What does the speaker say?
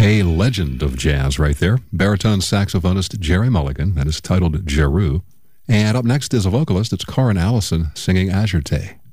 A legend of jazz right there. Baritone saxophonist Jerry Mulligan. That is titled Jeru. And up next is a vocalist. It's Corin Allison singing Azurte.